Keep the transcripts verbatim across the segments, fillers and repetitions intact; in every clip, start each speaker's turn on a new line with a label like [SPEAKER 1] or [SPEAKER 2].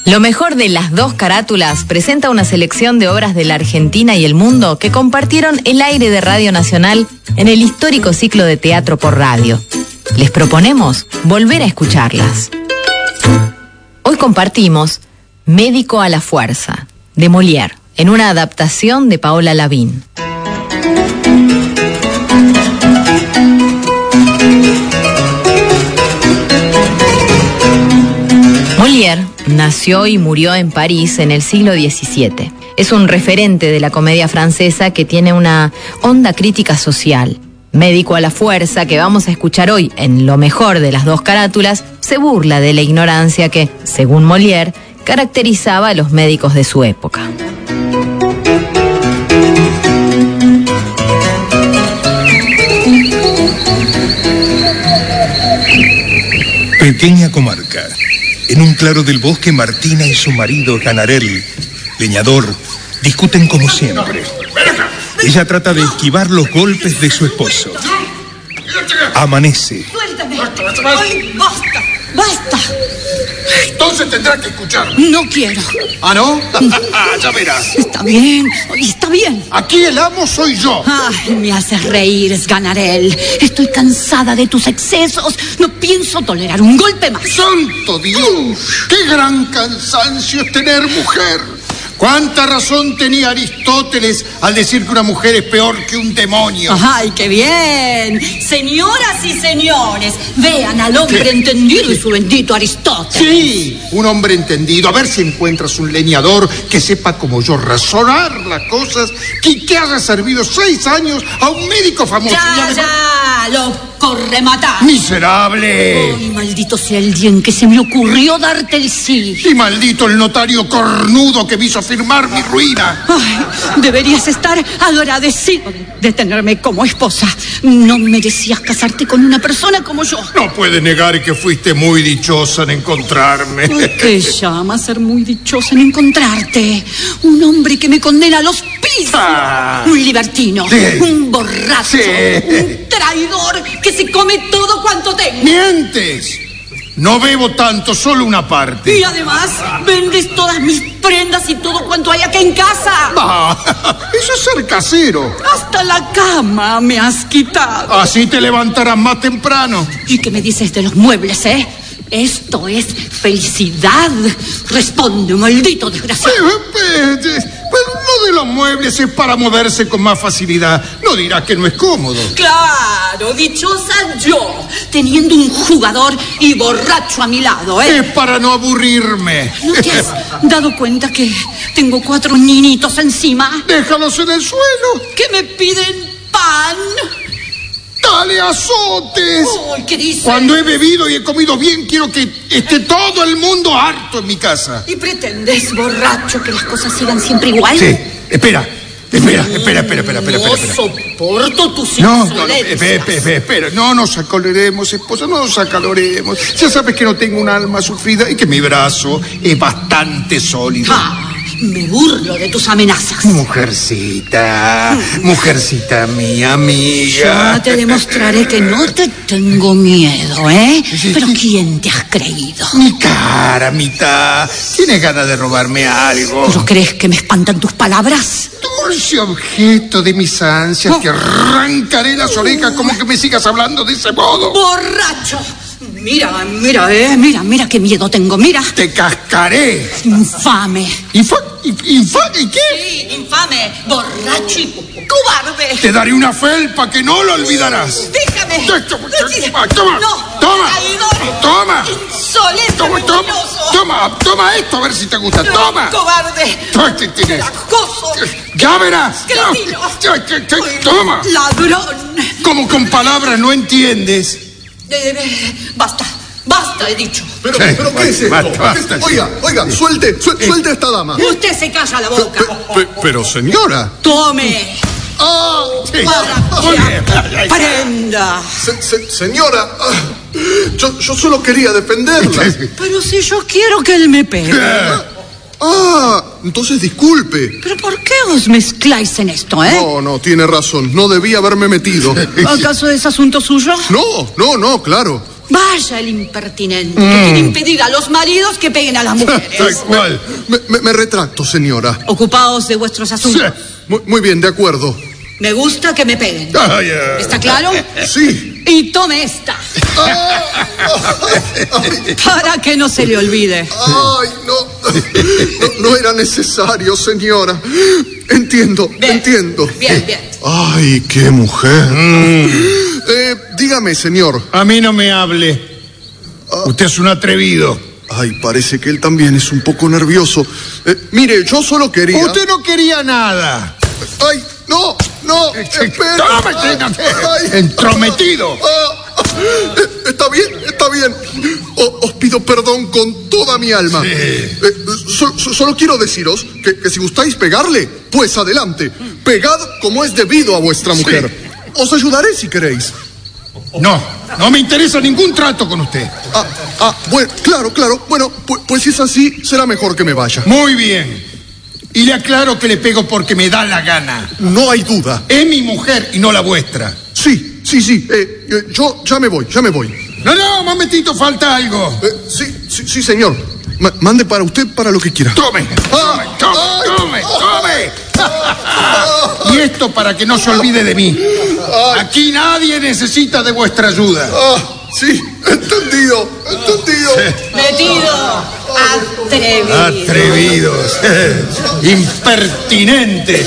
[SPEAKER 1] Lo mejor de Las Dos Carátulas presenta una selección de obras de la Argentina y el mundo que compartieron el aire de Radio Nacional en el histórico ciclo de teatro por radio. Les proponemos volver a escucharlas. Hoy compartimos Médico a la Fuerza, de Molière, en una adaptación de Paola Lavín. Molière nació y murió en París en el siglo diecisiete. Es un referente de la comedia francesa que tiene una honda crítica social. Médico a la Fuerza, que vamos a escuchar hoy en Lo Mejor de Las Dos Carátulas, se burla de la ignorancia que, según Molière, caracterizaba a los médicos de su época.
[SPEAKER 2] Pequeña comarca. En un claro del bosque, Martina y su marido, Ganarel, leñador, discuten como siempre. Ella trata de esquivar los golpes de su esposo. Amanece.
[SPEAKER 3] ¡Suéltame! ¡Ay, basta! ¡Basta!
[SPEAKER 4] Entonces tendrá que escucharme.
[SPEAKER 3] No quiero.
[SPEAKER 4] ¿Ah, no? Ya verás.
[SPEAKER 3] Está bien, está bien.
[SPEAKER 4] Aquí el amo soy yo.
[SPEAKER 3] Ay, me haces reír, Ganarel. Estoy cansada de tus excesos. No pienso tolerar un golpe más.
[SPEAKER 4] ¡Santo Dios! ¡Qué gran cansancio es tener mujer! ¿Cuánta razón tenía Aristóteles al decir que una mujer es peor que un demonio?
[SPEAKER 3] ¡Ay, qué bien! Señoras y señores, vean al hombre ¿Qué? entendido y su bendito Aristóteles.
[SPEAKER 4] Sí, un hombre entendido. A ver si encuentras un leñador que sepa como yo razonar las cosas, que, que haya servido seis años a un médico famoso.
[SPEAKER 3] Ya, además... ya, lo corrematar.
[SPEAKER 4] ¡Miserable!
[SPEAKER 3] ¡Ay, maldito sea el día en que se me ocurrió darte el sí!
[SPEAKER 4] Y maldito el notario cornudo que me hizo firmar mi ruina.
[SPEAKER 3] Ay, deberías estar agradecido de tenerme como esposa. No merecías casarte con una persona como yo.
[SPEAKER 4] No puedes negar que fuiste muy dichosa en encontrarme.
[SPEAKER 3] ¿Qué llama ser muy dichosa en encontrarte? Un hombre que me condena a los pisos. Ah, un libertino, sí. un borracho, sí. un traidor que se come todo cuanto tengo.
[SPEAKER 4] ¡Mientes! No bebo tanto, solo una parte.
[SPEAKER 3] Y además, vendes todas mis prendas y todo cuanto hay aquí en casa.
[SPEAKER 4] Ah, eso es ser casero.
[SPEAKER 3] Hasta la cama me has quitado.
[SPEAKER 4] Así te levantarás más temprano.
[SPEAKER 3] ¿Y qué me dices de los muebles, eh? Esto es felicidad. Responde, maldito desgraciado.
[SPEAKER 4] Pues, pues, pues lo de los muebles es para moverse con más facilidad. No dirás que no es cómodo.
[SPEAKER 3] Claro, dichosa yo, teniendo un jugador y borracho a mi lado, ¿eh?
[SPEAKER 4] Es para no aburrirme.
[SPEAKER 3] ¿No te has dado cuenta que tengo cuatro niñitos encima?
[SPEAKER 4] Déjalos en el suelo.
[SPEAKER 3] Que me piden pan.
[SPEAKER 4] ¡Dale azotes!
[SPEAKER 3] Uy, ¿qué dices?
[SPEAKER 4] Cuando he bebido y he comido bien, quiero que esté todo el mundo harto en mi casa.
[SPEAKER 3] ¿Y pretendes, borracho, que las cosas sigan siempre igual?
[SPEAKER 4] Sí, espera, espera, espera, espera, espera, espera.
[SPEAKER 3] No
[SPEAKER 4] espera.
[SPEAKER 3] soporto tus
[SPEAKER 4] no,
[SPEAKER 3] insolencias.
[SPEAKER 4] No, no, espera, espera, espera, no nos acaloremos, esposa, no nos acaloremos. Ya sabes que no tengo un alma sufrida y que mi brazo es bastante sólido.
[SPEAKER 3] Ah. Me burlo de tus amenazas.
[SPEAKER 4] Mujercita, mujercita mía, amiga.
[SPEAKER 3] Ya te demostraré que no te tengo miedo, ¿eh? Pero ¿quién te has creído?
[SPEAKER 4] Mi cara, mitad. ¿Tienes ganas de robarme algo?
[SPEAKER 3] ¿Pero crees que me espantan tus palabras?
[SPEAKER 4] Dulce objeto de mis ansias, oh. Te arrancaré las orejas como que me sigas hablando de ese modo.
[SPEAKER 3] ¡Borracho! Mira, mira, eh, mira, mira qué miedo tengo, mira.
[SPEAKER 4] Te cascaré.
[SPEAKER 3] Infame.
[SPEAKER 4] ¿Infa, infame? ¿Y qué?
[SPEAKER 3] Sí, infame, borracho y cobarde.
[SPEAKER 4] Te daré una felpa que no lo olvidarás.
[SPEAKER 3] Déjame.
[SPEAKER 4] Toma, toma,
[SPEAKER 3] no,
[SPEAKER 4] toma,
[SPEAKER 3] traidor.
[SPEAKER 4] Toma.
[SPEAKER 3] Insolente,
[SPEAKER 4] toma, toma, toma, toma esto a ver si te gusta,
[SPEAKER 3] no,
[SPEAKER 4] toma.
[SPEAKER 3] Cobarde.
[SPEAKER 4] Te
[SPEAKER 3] acoso.
[SPEAKER 4] Ya verás.
[SPEAKER 3] Cretino.
[SPEAKER 4] Toma.
[SPEAKER 3] Ladrón.
[SPEAKER 4] Como con palabras no entiendes.
[SPEAKER 3] Eh, eh, basta, basta, he dicho.
[SPEAKER 5] Pero, pero ¿qué es esto?
[SPEAKER 4] Basta, basta.
[SPEAKER 5] Oiga, oiga, suelte, suelte, suelte a esta dama.
[SPEAKER 3] Usted se calla la boca.
[SPEAKER 5] Pe, pe, pero señora.
[SPEAKER 3] Tome.
[SPEAKER 4] Ah, sí.
[SPEAKER 3] Para prenda.
[SPEAKER 5] Se, se, señora, yo, yo solo quería defenderla.
[SPEAKER 3] Pero si yo quiero que él me pegue.
[SPEAKER 5] Ah, entonces disculpe.
[SPEAKER 3] ¿Pero por qué os mezcláis en esto, eh?
[SPEAKER 5] No, no, tiene razón. No debía haberme metido.
[SPEAKER 3] ¿Acaso es asunto suyo?
[SPEAKER 5] No, no, no, claro.
[SPEAKER 3] Vaya el impertinente mm. que quiere impedir a los maridos que peguen a las mujeres.
[SPEAKER 5] Tal cual. Me, me, me retracto, señora.
[SPEAKER 3] Ocupaos de vuestros asuntos.
[SPEAKER 5] Sí. Muy, muy bien, de acuerdo.
[SPEAKER 3] Me gusta que me peguen.
[SPEAKER 5] Ah, yeah.
[SPEAKER 3] ¿Está claro?
[SPEAKER 5] Sí.
[SPEAKER 3] Y tome esta. Para que no se le olvide.
[SPEAKER 5] Ay, no. No, no era necesario, señora. Entiendo,
[SPEAKER 3] bien,
[SPEAKER 5] entiendo.
[SPEAKER 3] Bien, bien.
[SPEAKER 5] Ay, qué mujer. Mm. Eh, dígame, señor.
[SPEAKER 4] A mí no me hable. Ah. Usted es un atrevido.
[SPEAKER 5] Ay, parece que él también es un poco nervioso. Eh, mire, yo solo quería...
[SPEAKER 4] Usted no quería nada.
[SPEAKER 5] Ay, no, no, espera.
[SPEAKER 4] Ay, entrometido.
[SPEAKER 5] Ah, eh, está bien, está bien. O, os pido perdón con toda mi alma.
[SPEAKER 4] Sí.
[SPEAKER 5] Eh, so, so, solo quiero deciros que, que si gustáis pegarle, pues adelante. Pegad como es debido a vuestra mujer. Sí. Os ayudaré si queréis.
[SPEAKER 4] No, no me interesa ningún trato con usted.
[SPEAKER 5] Ah, ah, bueno, claro, claro. Bueno, pues, pues si es así, será mejor que me vaya.
[SPEAKER 4] Muy bien. Y le aclaro que le pego porque me da la gana.
[SPEAKER 5] No hay duda.
[SPEAKER 4] Es mi mujer y no la vuestra.
[SPEAKER 5] Sí, sí, sí. Eh, eh, yo ya me voy, ya me voy.
[SPEAKER 4] No, no, momentito, falta algo.
[SPEAKER 5] Eh, sí, sí, sí, señor. Ma- mande para usted para lo que quiera.
[SPEAKER 4] Tome, tome, tome,
[SPEAKER 5] ay,
[SPEAKER 4] tome,
[SPEAKER 5] ay,
[SPEAKER 4] tome. Y esto para que no se olvide de mí.
[SPEAKER 5] Ay.
[SPEAKER 4] Aquí nadie necesita de vuestra ayuda.
[SPEAKER 5] Ah, sí, entendido, entendido.
[SPEAKER 3] Metido, atrevido.
[SPEAKER 4] Atrevidos, impertinente.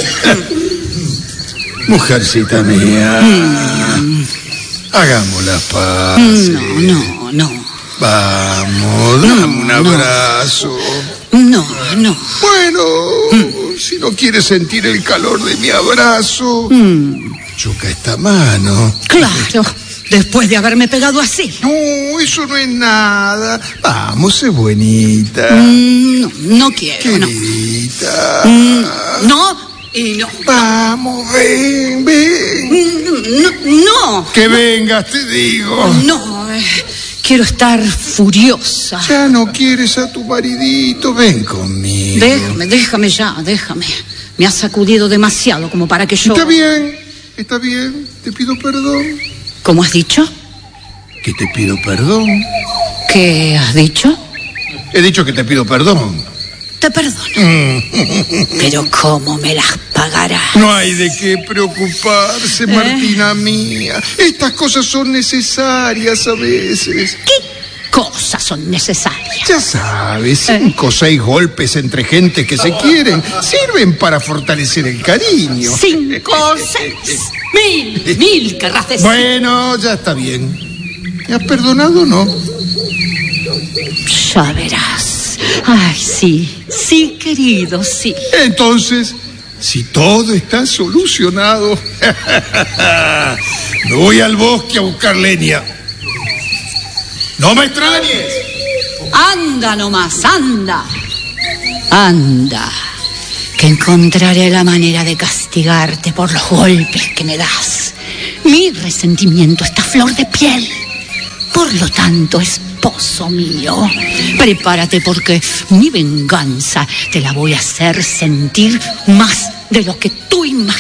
[SPEAKER 4] Mujercita mía, mm. hagamos la paz.
[SPEAKER 3] No, no, no.
[SPEAKER 4] Vamos, dame no, un abrazo.
[SPEAKER 3] No, no.
[SPEAKER 4] Bueno, mm. si no quieres sentir el calor de mi abrazo, mm. choca esta mano.
[SPEAKER 3] Claro, después de haberme pegado así.
[SPEAKER 4] No, eso no es nada. Vamos, sé bonita.
[SPEAKER 3] Mm, no, no quiero,
[SPEAKER 4] Querida.
[SPEAKER 3] no. Mm, no y no.
[SPEAKER 4] Vamos, ven, ven.
[SPEAKER 3] No, no.
[SPEAKER 4] Que vengas, te digo.
[SPEAKER 3] No, eh, quiero estar furiosa.
[SPEAKER 4] Ya no quieres a tu maridito, ven conmigo.
[SPEAKER 3] Déjame, déjame ya, déjame. Me has sacudido demasiado como para que yo...
[SPEAKER 4] Está bien, está bien, te pido perdón.
[SPEAKER 3] ¿Cómo has dicho?
[SPEAKER 4] Que te pido perdón.
[SPEAKER 3] ¿Qué has dicho?
[SPEAKER 4] He dicho que te pido perdón.
[SPEAKER 3] Te perdono. Pero ¿cómo me las pagarás?
[SPEAKER 4] No hay de qué preocuparse, ¿Eh? Martina mía. Estas cosas son necesarias a veces.
[SPEAKER 3] ¿Qué cosas son necesarias?
[SPEAKER 4] Ya sabes, cinco o ¿Eh? seis golpes entre gente que se quieren sirven para fortalecer el cariño.
[SPEAKER 3] Cinco o seis. Mil, mil querrás decir.
[SPEAKER 4] Bueno, ya está bien. ¿Me has perdonado o no?
[SPEAKER 3] Ya verás. Ay, sí, sí, querido, sí.
[SPEAKER 4] Entonces, si todo está solucionado, me voy al bosque a buscar leña. ¡No me extrañes!
[SPEAKER 3] Anda nomás, anda. Anda, que encontraré la manera de castigarte por los golpes que me das. Mi resentimiento está a flor de piel. Por lo tanto, esposo mío, prepárate porque mi venganza te la voy a hacer sentir más de lo que